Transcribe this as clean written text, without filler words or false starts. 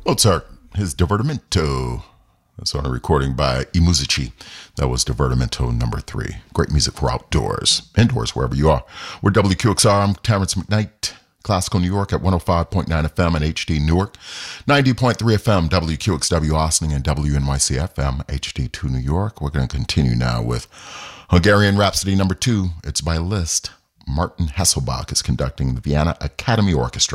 Mozart, his Divertimento. That's on a recording by I Musici. That was Divertimento number 3. Great music for outdoors, indoors, wherever you are. We're WQXR. I'm Terrence McKnight, Classical New York at 105.9 FM and HD Newark, 90.3 FM, WQXW Austin, and WNYC FM, HD2 New York. We're going to continue now with Hungarian Rhapsody number 2. It's by Liszt. Martin Hasselbach is conducting the Vienna Academy Orchestra.